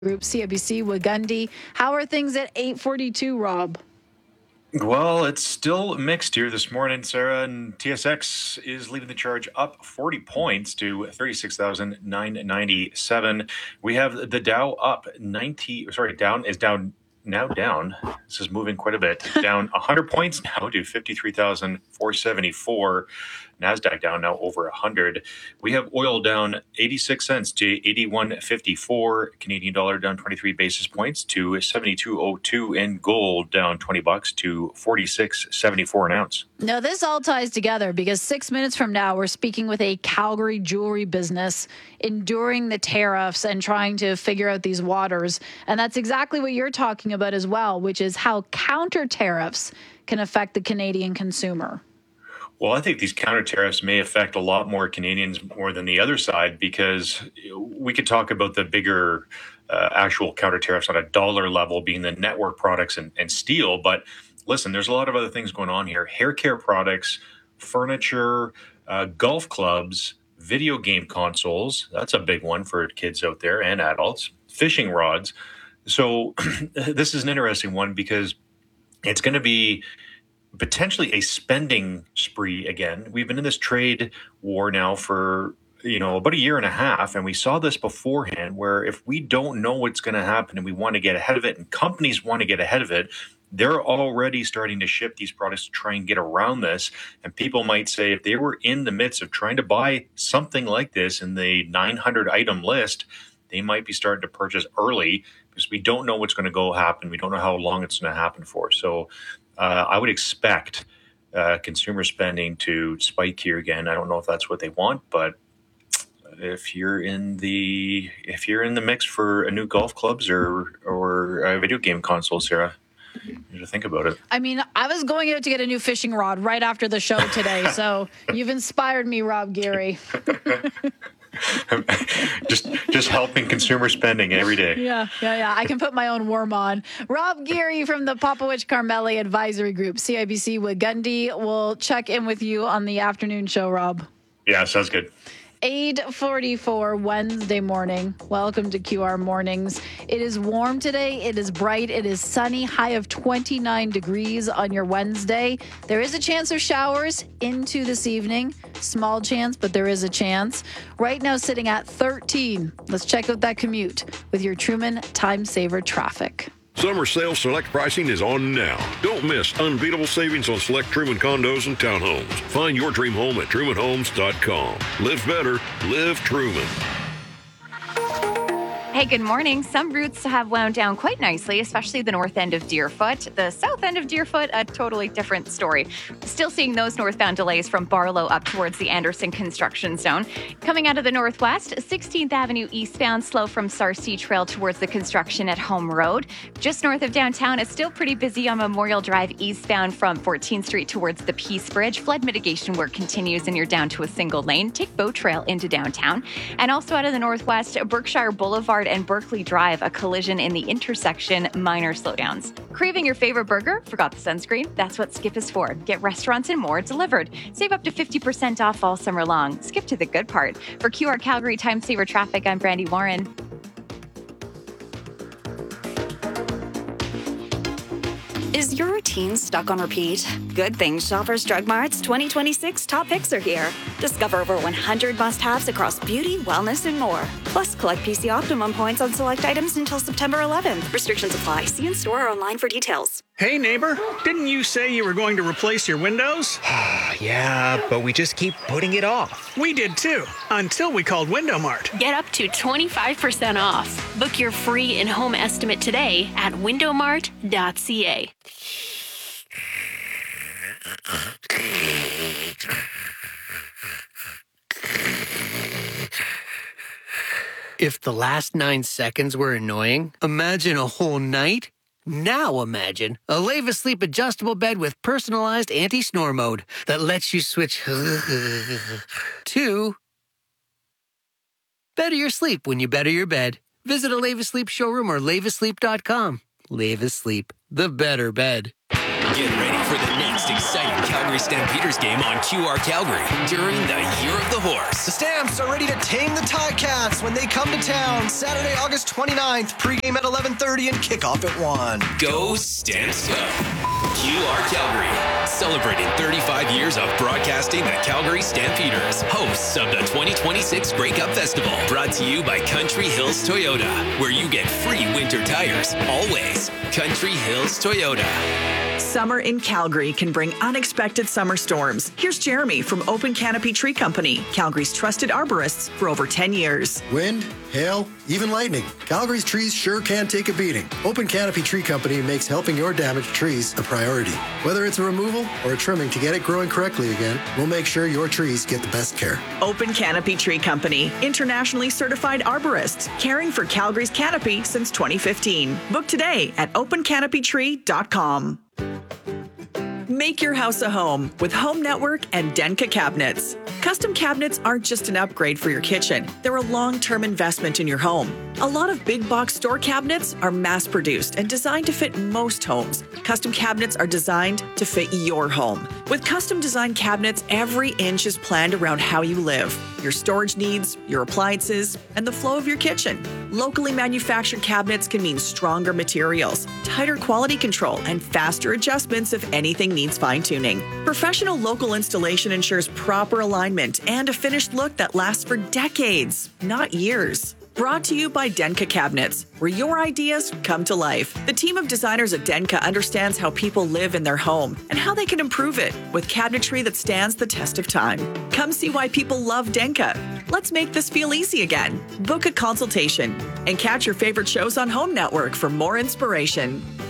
Group, CIBC, Wagundi. How are things at 8:42, Rob? Well, it's still mixed here this morning, Sarah, and TSX is leading the charge up 40 points to 36,997. We have the Dow up down. This is moving quite a bit. Down 100 points now to 53,474. NASDAQ down now over 100. We have oil down 86 cents to 81.54. Canadian dollar down 23 basis points to 72.02. And gold down $20 to 46.74 an ounce. Now, this all ties together because 6 minutes from now, we're speaking with a Calgary jewelry business enduring the tariffs and trying to figure out these waters. And that's exactly what you're talking about as well, which is how counter tariffs can affect the Canadian consumer. Well, I think these counter tariffs may affect a lot more Canadians more than the other side, because we could talk about the bigger actual counter tariffs on a dollar level being the network products and steel. But listen, there's a lot of other things going on here. Hair care products, furniture, golf clubs, video game consoles. That's a big one for kids out there and adults. Fishing rods. So this is an interesting one because it's going to be potentially a spending spree again. We've been in this trade war now for, about a year and a half, and we saw this beforehand where if we don't know what's going to happen and we want to get ahead of it and companies want to get ahead of it, they're already starting to ship these products to try and get around this. And people might say if they were in the midst of trying to buy something like this in the 900 item list, they might be starting to purchase early because we don't know what's going to happen. We don't know how long it's going to happen for. So I would expect consumer spending to spike here again. I don't know if that's what they want, but if you're in the mix for a new golf clubs or a video game console, Sarah, you need to think about it. I mean, I was going out to get a new fishing rod right after the show today, so you've inspired me, Rob Geary. just helping consumer spending every day. Yeah. I can put my own worm on. Rob Geary from the Popowich Carmeli Advisory Group, CIBC Wagundi. We'll check in with you on the afternoon show, Rob. Yeah, sounds good. 8:44 Wednesday morning. Welcome to QR Mornings. It is warm today. It is bright. It is sunny. High of 29 degrees on your Wednesday. There is a chance of showers into this evening. Small chance, but there is a chance. Right now sitting at 13. Let's check out that commute with your Truman Time Saver traffic. Summer sale select pricing is on now. Don't miss unbeatable savings on select Truman condos and townhomes. Find your dream home at trumanhomes.com. Live better, live Truman. Hey, good morning. Some routes have wound down quite nicely, especially the north end of Deerfoot. The south end of Deerfoot, a totally different story. Still seeing those northbound delays from Barlow up towards the Anderson construction zone. Coming out of the northwest, 16th Avenue eastbound, slow from Sarcee Trail towards the construction at Home Road. Just north of downtown, it's still pretty busy on Memorial Drive eastbound from 14th Street towards the Peace Bridge. Flood mitigation work continues and you're down to a single lane. Take Boat Trail into downtown. And also out of the northwest, Berkshire Boulevard and Berkeley Drive, a collision in the intersection, minor slowdowns. Craving your favorite burger? Forgot the sunscreen? That's what Skip is for. Get restaurants and more delivered. Save up to 50% off all summer long. Skip to the good part. For QR Calgary Time Saver Traffic, I'm Brandy Warren. Is your routine stuck on repeat? Good thing Shoppers Drug Mart's 2026 top picks are here. Discover over 100 must-haves across beauty, wellness, and more. Plus, collect PC Optimum points on select items until September 11th. Restrictions apply. See in store or online for details. Hey, neighbor, didn't you say you were going to replace your windows? Yeah, but we just keep putting it off. We did too, until we called Window Mart. Get up to 25% off. Book your free in-home estimate today at windowmart.ca. If the last 9 seconds were annoying, imagine a whole night. Now imagine a Leva Sleep adjustable bed with personalized anti-snore mode that lets you switch to better your sleep when you better your bed. Visit a Leva Sleep showroom or levasleep.com. Leva Sleep, the better bed. Get ready for the next exciting Calgary Stampeders game on QR Calgary during the Year of the Horse. The Stamps are ready to tame the Ticats when they come to town Saturday, August 29th. Pregame at 11:30 and kickoff at 1. Go Stamps Go! QR Calgary, celebrating 35 years of broadcasting the Calgary Stampeders, hosts of the 2026 Grey Cup Festival. Brought to you by Country Hills Toyota, where you get free winter tires, always. Country Hills Toyota. Summer in Calgary can bring unexpected summer storms. Here's Jeremy from Open Canopy Tree Company, Calgary's trusted arborists for over 10 years. Wind, hail, even lightning. Calgary's trees sure can take a beating. Open Canopy Tree Company makes helping your damaged trees a priority. Whether it's a removal or a trimming to get it growing correctly again, we'll make sure your trees get the best care. Open Canopy Tree Company, internationally certified arborists, caring for Calgary's canopy since 2015. Book today at opencanopytree.com. Make your house a home with Home Network and Denka Cabinets. Custom cabinets aren't just an upgrade for your kitchen. They're a long-term investment in your home. A lot of big box store cabinets are mass-produced and designed to fit most homes. Custom cabinets are designed to fit your home. With custom design cabinets, every inch is planned around how you live, your storage needs, your appliances, and the flow of your kitchen. Locally manufactured cabinets can mean stronger materials, tighter quality control, and faster adjustments if anything needs fine-tuning. Professional local installation ensures proper alignment and a finished look that lasts for decades, not years. Brought to you by Denka Cabinets, where your ideas come to life. The team of designers at Denka understands how people live in their home and how they can improve it with cabinetry that stands the test of time. Come see why people love Denka. Let's make this feel easy again. Book a consultation and catch your favorite shows on Home Network for more inspiration.